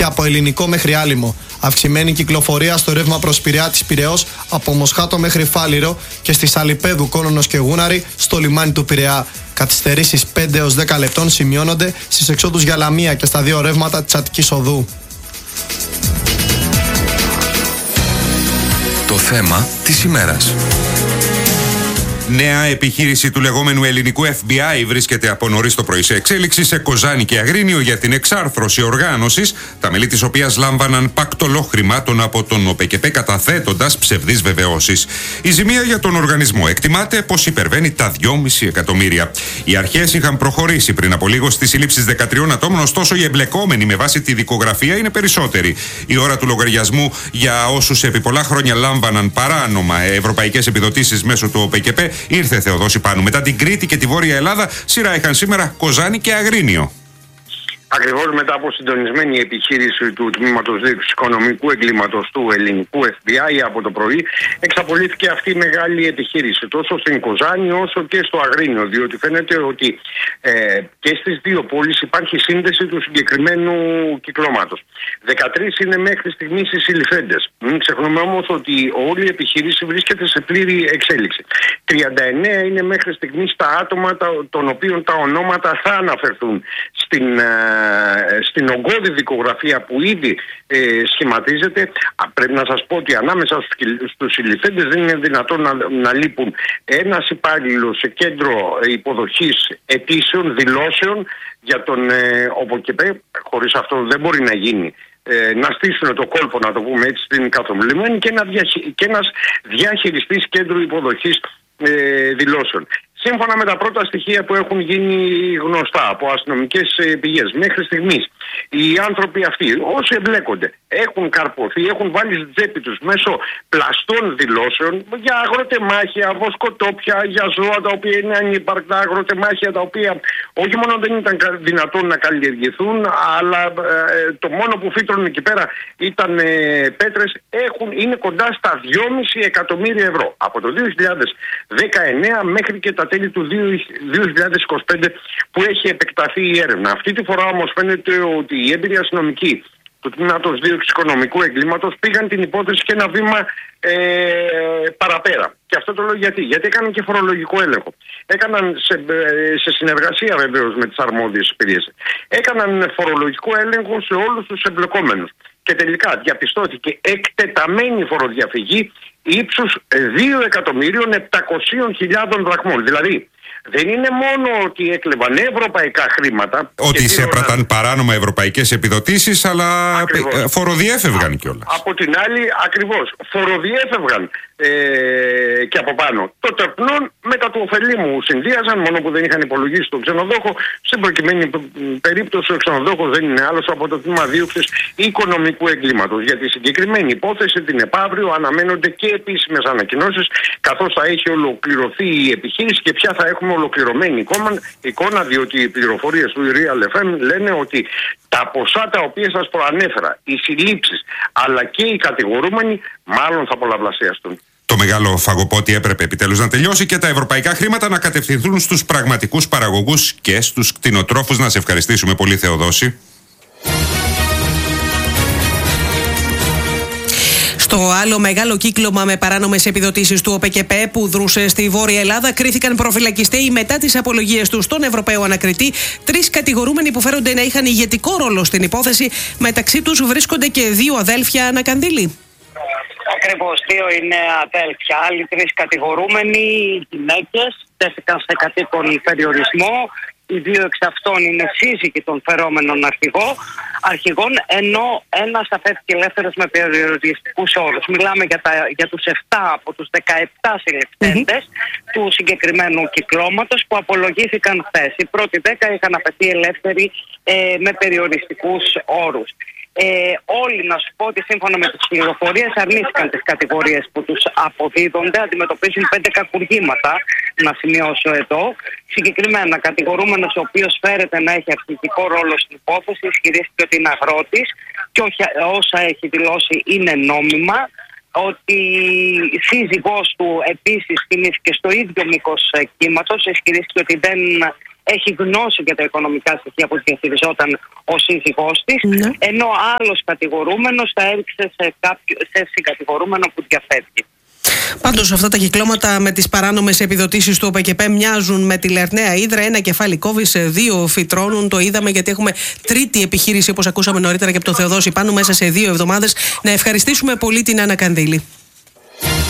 και από Ελληνικό μέχρι Άλυμο. Αυξημένη κυκλοφορία στο ρεύμα προς Πειραιά της Πειραιώς από Μοσχάτο μέχρι Φάληρο και στη Σαλιπέδου, Κόνονος και Γούναρη στο λιμάνι του Πειραιά. Καθυστερήσεις 5 έως 10 λεπτών σημειώνονται στις εξόδους για Λαμία και στα δύο ρεύματα της Αττικής Οδού. Το θέμα της ημέρας. Νέα επιχείρηση του λεγόμενου ελληνικού FBI βρίσκεται από νωρίς το πρωί σε εξέλιξη σε Κοζάνη και Αγρίνιο για την εξάρθρωση οργάνωσης, τα μέλη της οποίας λάμβαναν πακτολό χρημάτων από τον ΟΠΕΚΕΠΕ καταθέτοντας ψευδείς βεβαιώσεις. Η ζημία για τον οργανισμό εκτιμάται πως υπερβαίνει τα 2,5 εκατομμύρια. Οι αρχές είχαν προχωρήσει πριν από λίγο στις σύλληψεις 13 ατόμων, ωστόσο οι εμπλεκόμενοι με βάση τη δικογραφία είναι περισσότεροι. Η ώρα του λογαριασμού για όσους επί πολλά χρόνια λάμβαναν παράνομα ευρωπαϊκές επιδοτήσεις μέσω του ΟΠΕΚΕΠΕ ήρθε, Θεοδόση Πάνου. Μετά την Κρήτη και τη Βόρεια Ελλάδα, σειρά είχαν σήμερα Κοζάνη και Αγρίνιο. Ακριβώς μετά από συντονισμένη επιχείρηση του Τμήματος Δίωξης Οικονομικού Εγκλήματος του ελληνικού FBI από το πρωί, εξαπολύθηκε αυτή η μεγάλη επιχείρηση τόσο στην Κοζάνη όσο και στο Αγρίνιο, διότι φαίνεται ότι και στις δύο πόλεις υπάρχει σύνδεση του συγκεκριμένου κυκλώματος. 13 είναι μέχρι στιγμής οι συλληφθέντες. Μην ξεχνούμε όμως ότι όλη η επιχείρηση βρίσκεται σε πλήρη εξέλιξη. 39 είναι μέχρι στιγμής τα άτομα των οποίων τα ονόματα θα αναφερθούν στην ογκώδη δικογραφία που ήδη σχηματίζεται. Πρέπει να σας πω ότι ανάμεσα στους συλληφθέντες δεν είναι δυνατόν να λείπουν ένας υπάλληλος σε κέντρο υποδοχής αιτήσεων, δηλώσεων για τον ΟΠΕΚΕΠΕ. Χωρίς αυτό δεν μπορεί να γίνει. Να στήσουν το κόλπο, να το πούμε έτσι, στην καθομιλημένη και ένας διαχειριστής κέντρου υποδοχής δηλώσεων. Σύμφωνα με τα πρώτα στοιχεία που έχουν γίνει γνωστά από αστυνομικές πηγές μέχρι στιγμής, οι άνθρωποι αυτοί, όσοι εμπλέκονται, έχουν καρποθεί, έχουν βάλει στην τσέπη τους μέσω πλαστών δηλώσεων για αγροτεμάχια, βοσκοτόπια, για ζώα τα οποία είναι ανύπαρκτα, αγροτεμάχια τα οποία όχι μόνο δεν ήταν δυνατόν να καλλιεργηθούν, αλλά το μόνο που φύτρωνε εκεί πέρα ήταν πέτρες, είναι κοντά στα 2,5 εκατομμύρια ευρώ. Από το 2019 μέχρι και τα τέλη του 2025 που έχει επεκταθεί η έρευνα. Αυτή τη φορά όμως φαίνεται ότι οι έμπειροι αστυνομικοί του Τμήματος Δίωξης Οικονομικού Εγκλήματος πήγαν την υπόθεση και ένα βήμα παραπέρα. Και αυτό το λέω γιατί έκαναν και φορολογικό έλεγχο. Έκαναν σε συνεργασία βεβαίως με τις αρμόδιες υπηρεσίες. Έκαναν φορολογικό έλεγχο σε όλους τους εμπλεκόμενους. Και τελικά διαπιστώθηκε εκτεταμένη φοροδιαφυγή ύψους 2.700.000 δραχμών. Δηλαδή, δεν είναι μόνο ότι έκλεβαν ευρωπαϊκά χρήματα. Ότι εισέπραταν παράνομα ευρωπαϊκές επιδοτήσεις, αλλά φοροδιέφευγαν κιόλας. Από την άλλη, ακριβώς, φοροδιέφευγαν και από πάνω. Το τερπνόν μετά του ωφελήμου συνδύαζαν, μόνο που δεν είχαν υπολογίσει τον ξενοδόχο. Στην προκειμένη περίπτωση, ο ξενοδόχος δεν είναι άλλος από το τμήμα δίωξης οικονομικού εγκλήματος. Για τη συγκεκριμένη υπόθεση, την επαύριο, αναμένονται και επίσημες ανακοινώσεις, καθώς θα έχει ολοκληρωθεί η επιχείρηση και πια θα έχουμε ολοκληρωμένη εικόνα, διότι οι πληροφορίες του Real FM λένε ότι τα ποσά τα οποία σας προανέφερα, οι συλλήψεις αλλά και οι κατηγορούμενοι, μάλλον θα πολλαπλασιαστούν. Το μεγάλο φαγοπότι έπρεπε επιτέλους να τελειώσει και τα ευρωπαϊκά χρήματα να κατευθυνθούν στους πραγματικούς παραγωγούς και στους κτηνοτρόφους. Να σε ευχαριστήσουμε πολύ, Θεοδόση. Στο άλλο μεγάλο κύκλωμα με παράνομες επιδοτήσεις του ΟΠΕΚΕΠΕ που δρούσε στη Βόρεια Ελλάδα, κρίθηκαν προφυλακιστέοι μετά τις απολογίες τους στον Ευρωπαίο Ανακριτή. 3 κατηγορούμενοι που φέρονται να είχαν ηγετικό ρόλο στην υπόθεση. Μεταξύ τους βρίσκονται και 2 αδέλφια ανακανδύλοι. Ακριβώς, 2 είναι αδέλφια. Άλλοι 3 κατηγορούμενοι γυναίκες τέθηκαν σε κατοίκον περιορισμό. Οι 2 εξ αυτών είναι σύζυγοι των φερόμενων αρχηγών, ενώ ένας αφέθηκε ελεύθερος με περιοριστικούς όρους. Μιλάμε για τους 7 από τους 17 συλληφθέντες του συγκεκριμένου κυκλώματος που απολογήθηκαν χθες. Οι πρώτοι 10 είχαν αφαιθεί ελεύθεροι με περιοριστικούς όρους. Όλοι, να σου πω ότι σύμφωνα με τις πληροφορίες, αρνήθηκαν τις κατηγορίες που τους αποδίδονται. Αντιμετωπίζουν 5 κακουργήματα, να σημειώσω εδώ. Συγκεκριμένα, κατηγορούμενος ο οποίος φέρεται να έχει αρχηγικό ρόλο στην υπόθεση, ισχυρίστηκε ότι είναι αγρότης και όσα έχει δηλώσει είναι νόμιμα. Ότι η σύζυγός του επίσης κινήθηκε στο ίδιο μήκος κύματος, ισχυρίστηκε ότι δεν έχει γνώση για τα οικονομικά στοιχεία που διαχειριζόταν ο σύζυγός της, ενώ άλλος κατηγορούμενος τα έριξε σε συγκατηγορούμενο που διαφεύγει. Πάντως αυτά τα κυκλώματα με τις παράνομες επιδοτήσεις του ΟΠΕΚΕΠΕ μοιάζουν με τη Λερναία Ύδρα. Ένα κεφάλι κόβει, σε δύο φυτρώνουν. Το είδαμε γιατί έχουμε τρίτη επιχείρηση, όπως ακούσαμε νωρίτερα και από τον Θεοδόση Πάνου, μέσα σε 2 εβδομάδες. Να ευχαριστήσουμε πολύ την Άννα Κανδύλη.